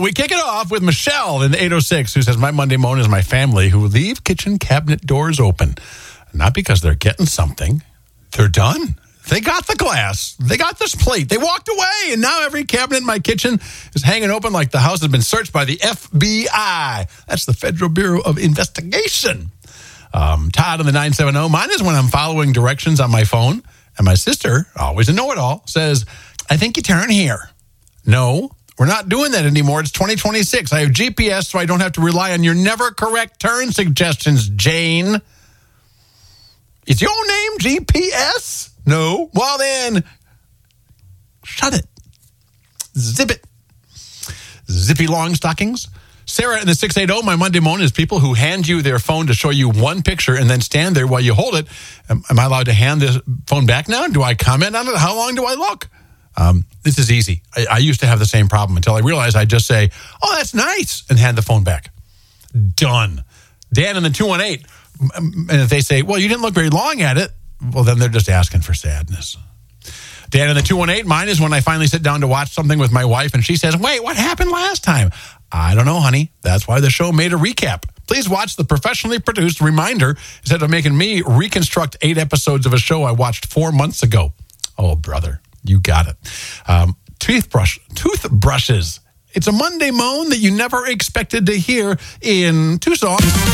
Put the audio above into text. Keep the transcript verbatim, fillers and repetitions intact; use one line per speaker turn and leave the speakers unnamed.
we kick it off with Michelle in eight oh six, who says, my Monday moan is my family who leave kitchen cabinet doors open. Not because they're getting something. They're done. They got the glass. They got this plate. They walked away, and now every cabinet in my kitchen is hanging open like the house has been searched by the F B I. That's the Federal Bureau of Investigation. Um, Todd on the nine seven zero. Mine is when I'm following directions on my phone, and my sister, always a know-it-all, says, I think you turn here. No, we're not doing that anymore. It's twenty twenty-six. I have G P S, so I don't have to rely on your never correct turn suggestions, Jane. Is your name G P S? No. Well, then, shut it. Zip it. Zippy long stockings. Sarah in the six eighty, my Monday moan is people who hand you their phone to show you one picture and then stand there while you hold it. Am, am I allowed to hand this phone back now? Do I comment on it? How long do I look? Um, this is easy. I, I used to have the same problem until I realized I just say, oh, that's nice, and hand the phone back. Done. Dan in the two one eight, and if they say, well, you didn't look very long at it, well, then they're just asking for sadness. Dan in the two one eight, mine is when I finally sit down to watch something with my wife and she says, wait, what happened last time? I don't know, honey. That's why the show made a recap. Please watch the professionally produced reminder instead of making me reconstruct eight episodes of a show I watched four months ago. Oh, brother, you got it. Um, toothbrush, toothbrushes. It's a Monday moan that you never expected to hear in two songs.